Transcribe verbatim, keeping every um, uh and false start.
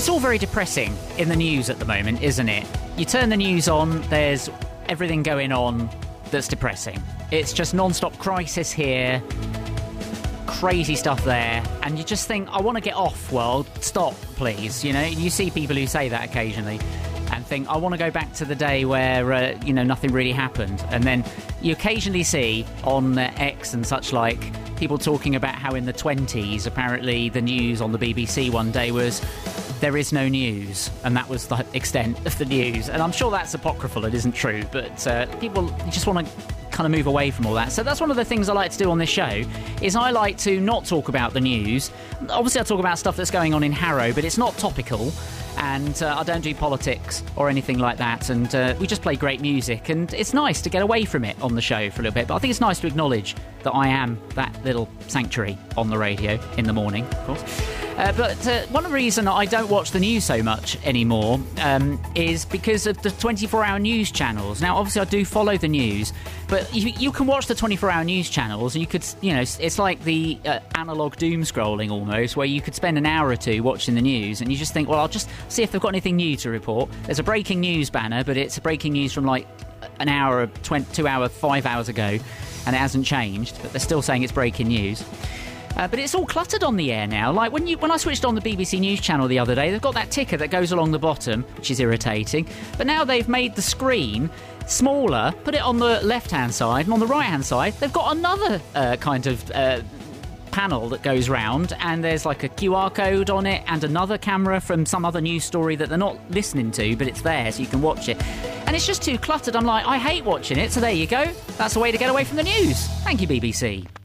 It's all very depressing in the news at the moment, isn't it? You turn the news on, there's everything going on that's depressing. It's just non-stop crisis here, crazy stuff there, and you just think, I want to get off, world, stop, please. You know, you see people who say that occasionally and think, I want to go back to the day where, uh, you know, nothing really happened. And then you occasionally see on uh, X and such like, people talking about how in the twenties, apparently the news on the B B C one day was, there is no news, and that was the extent of the news. And I'm sure that's apocryphal, it isn't true, but uh, people just want to kind of move away from all that. So that's one of the things I like to do on this show, is I like to not talk about the news. Obviously I talk about stuff that's going on in Harrow, but it's not topical, and uh, I don't do politics or anything like that, and uh, we just play great music, and it's nice to get away from it on the show for a little bit. But I think it's nice to acknowledge that I am that little sanctuary on the radio in the morning, of course. Uh, but uh, one reason I don't watch the news so much anymore um, is because of the twenty-four hour news channels. Now, obviously, I do follow the news, but you, you can watch the twenty-four hour news channels, and you could, you know, it's like the uh, analog doom scrolling almost, where you could spend an hour or two watching the news, and you just think, well, I'll just see if they've got anything new to report. There's a breaking news banner, but it's a breaking news from like an hour, twenty, two hour, five hours ago, and it hasn't changed, but they're still saying it's breaking news. Uh, but it's all cluttered on the air now. Like when you when I switched on the B B C News channel the other day, they've got that ticker that goes along the bottom, which is irritating. But now they've made the screen smaller, put it on the left-hand side, and on the right-hand side, they've got another uh, kind of uh, panel that goes round, and there's like a Q R code on it and another camera from some other news story that they're not listening to, but it's there, so you can watch it. And it's just too cluttered. I'm like, I hate watching it, so there you go. That's the way to get away from the news. Thank you, B B C.